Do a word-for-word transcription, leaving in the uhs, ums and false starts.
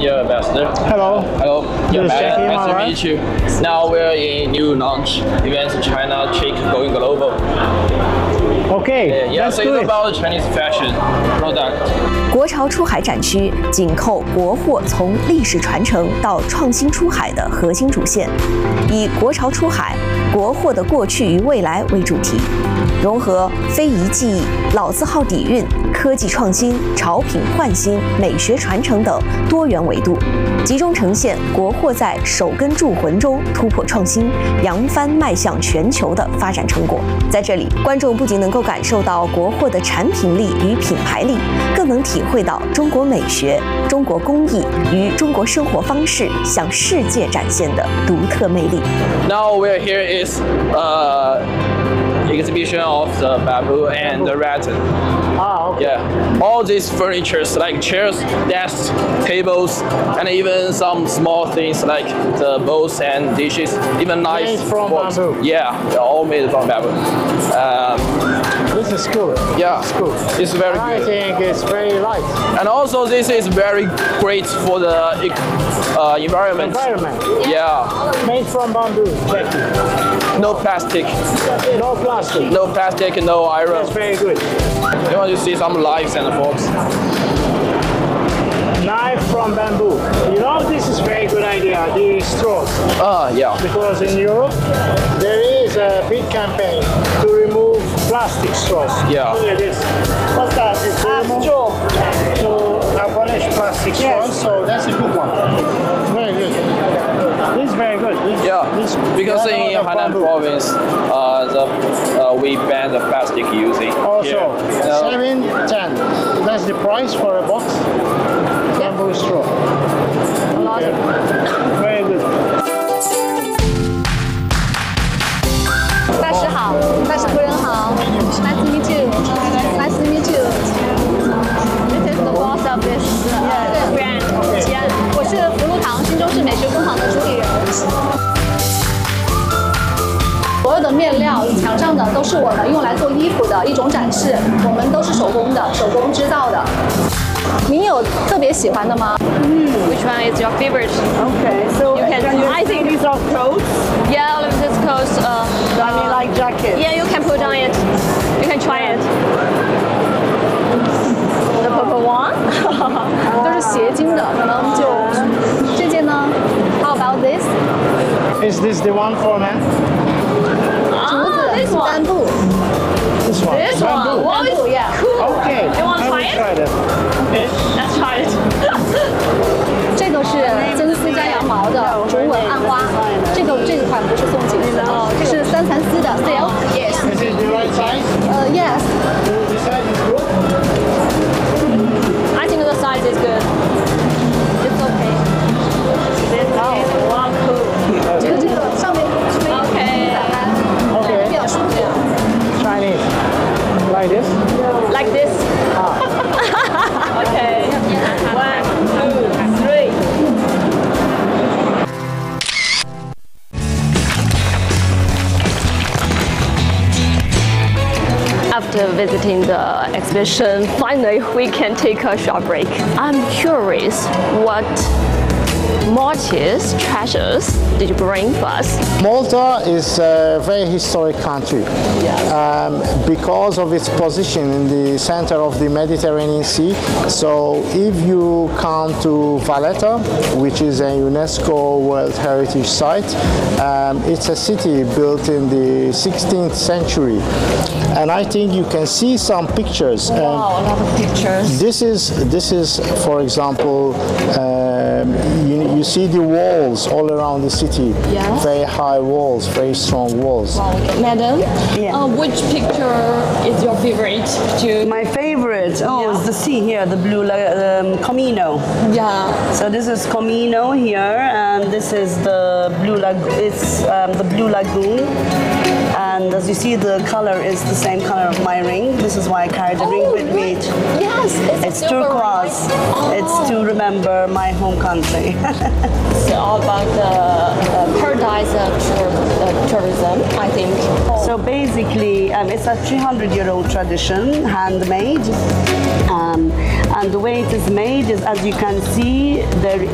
Yeah, Ambassador. Hello. Hello. Yeah, This is Jackie, nice am to I meet you. Now we're in new launch events in China, Chic going global. Okay, Yeah, let's so do it's it. about Chinese fashion product. 国潮出海展区紧扣国货从历史传承到创新出海的核心主线，以国潮出海、国货的过去与未来为主题，融合非遗技艺、老字号底蕴、科技创新、潮品焕新、美学传承等多元维度，集中呈现国货在手根铸魂中突破创新、扬帆迈向全球的发展成果。在这里，观众不仅能够感受到国货的产品力与品牌力，更能体会到中国美学、中国工艺与中国生活方式向世界展现的独特魅力。 Now we're here is uh, exhibition of the bamboo and the rattan. Ah, okay. Yeah, all these furnitures like chairs, desks, tables, and even some small things like the bowls and dishes, even knives. Made from forks. bamboo. Yeah, they're all made from bamboo. Um, This is good. yeah, It's good. it's very I good. think it's very light. And also this is very great for the uh, environment. Environment. Yeah, Made from bamboo, Jackie. no plastic, No plastic. no plastic, no iron. That's very good. You want to see some knives and forks? Knife from bamboo. You know, this is very good idea, the straws. Ah, yeah. Because in Europe, there is a big campaign to remove plastic straws. Yeah. Look at this. What's that? It's to remove, to abolish plastic straws. So that's a good one. Very good. This is very good. This, Yeah, this, because that in all the Hainan bamboo. province, uh, the, uh, we ban the plastic using. Also, here. Uh, seven, ten. That's the price for a box. Bamboo straw. Okay. Very good. 大师好，大师夫人好 ，Nice to meet you. Nice to meet you. This is the boss of this uh, brand. 吉安，我是福禄堂新中式美学工坊的主理人。所有的面料墙上的都是我们用来做衣服的一种展示，我们都是手工的，手工制造的。您有特别喜欢的吗？嗯 Which one is your favorite? Okay, so You can- can you I see think- these are coats? Yeah, all of this coats. Uh, I mean, like jackets. yeah, you can put on it. You can try it. The purple one 都是斜襟的，可能就这件呢 ？How about this? Is this the one for men? 竹子 this one. 帆布 This one. This one. Bamboo. Wow, it's yeah. cool. Okay. You want I to will try it? try that. Okay. Let's try it. 这个是真丝加羊毛的竹纹暗花，这个这个款不是送锦丝哦，这是三蚕丝的 silk。Yes. Is it the right size? 呃、yes. The size is good? I think the size is good. It's okay. This is one cool. 这个这个上面可以 Okay. 比较舒服。 Chinese. Like this? Like this. Okay. One, two, three. After visiting the exhibition, finally we can take a short break. I'm curious, what Maltese treasures did you bring for us? Malta is a very historic country um, because of its position in the center of the Mediterranean Sea. So if you come to Valletta, which is a UNESCO World Heritage Site, um, it's a city built in the sixteenth century. And I think you can see some pictures. And Wow, a lot of pictures. This is, this is, for example, um, you, you see the walls all around the city. Yes. Very high walls, very strong walls. Madam, Yeah. uh, which picture is your favorite? To My favorite, oh, Yeah. is the sea here, the blue la- um, Comino. yeah. So this is Comino here, and this is the blue lag. It's um, the blue lagoon, and as you see, the color is the same color of my ring. This is why I carried the ring Oh, with me. right. Yes, it's, It's silver ring, turquoise. right? It's to remember my home country. It's all about the uh, paradise of tour, uh, tourism, I think. So basically, um, it's a three hundred year old tradition, handmade. Um, and the way it is made is, as you can see, there